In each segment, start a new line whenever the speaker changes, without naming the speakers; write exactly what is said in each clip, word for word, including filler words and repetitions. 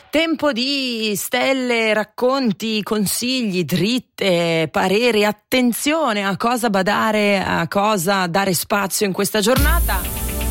Tempo di stelle, racconti, consigli, dritte, pareri, attenzione a cosa badare, a cosa dare spazio in questa giornata.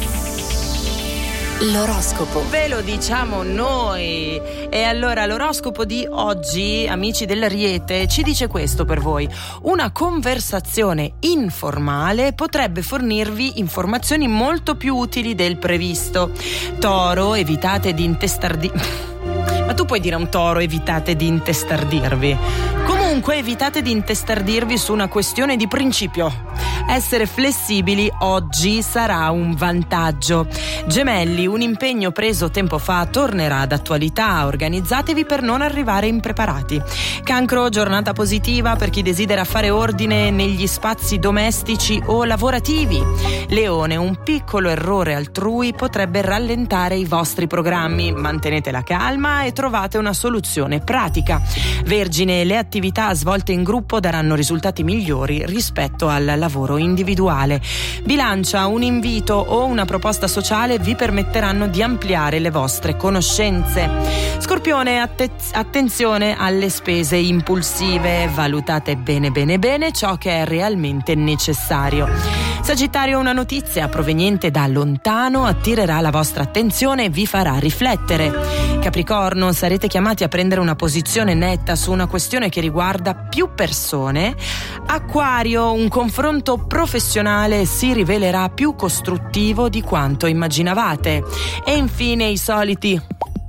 L'oroscopo.
Ve lo diciamo noi. E allora l'oroscopo di oggi, amici dell'Ariete, ci dice questo per voi. Una conversazione informale potrebbe fornirvi informazioni molto più utili del previsto. Toro, evitate di intestardi... Ma tu puoi dire a un toro evitate di intestardirvi. Comunque evitate di intestardirvi su una questione di principio. Essere flessibili oggi sarà un vantaggio. Gemelli, un impegno preso tempo fa tornerà d'attualità. Organizzatevi per non arrivare impreparati. Cancro, giornata positiva per chi desidera fare ordine negli spazi domestici o lavorativi. Leone, un piccolo errore altrui potrebbe rallentare i vostri programmi. Mantenete la calma e trovate una soluzione pratica. Vergine, le attività svolte in gruppo daranno risultati migliori rispetto al lavoro individuale. Bilancia, un invito o una proposta sociale vi permetteranno di ampliare le vostre conoscenze. Scorpione, atte- attenzione alle spese impulsive, valutate bene bene bene ciò che è realmente necessario. Sagittario, una notizia proveniente da lontano attirerà la vostra attenzione e vi farà riflettere. Capricorno, sarete chiamati a prendere una posizione netta su una questione che riguarda più persone. Acquario, un confronto professionale si rivelerà più costruttivo di quanto immaginavate. E infine i soliti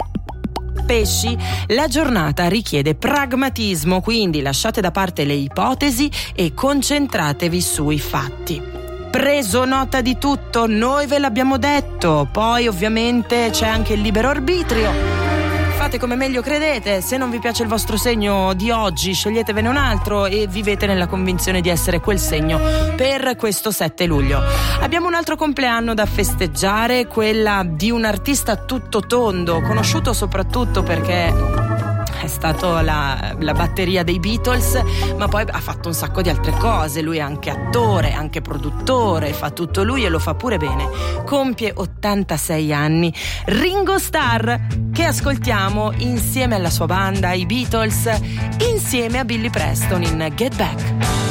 Pesci, la giornata richiede pragmatismo, quindi lasciate da parte le ipotesi e concentratevi sui fatti. Preso nota di tutto, noi ve l'abbiamo detto, poi ovviamente c'è anche il libero arbitrio. Fate come meglio credete, se non vi piace il vostro segno di oggi sceglietevene un altro e vivete nella convinzione di essere quel segno per questo sette luglio. Abbiamo un altro compleanno da festeggiare, quella di un artista tutto tondo, conosciuto soprattutto perché è stato la, la batteria dei Beatles, ma poi ha fatto un sacco di altre cose. Lui è anche attore, anche produttore, fa tutto lui e lo fa pure bene. Compie ottantasei anni. Ringo Starr, che ascoltiamo insieme alla sua banda, i Beatles, insieme a Billy Preston in Get Back.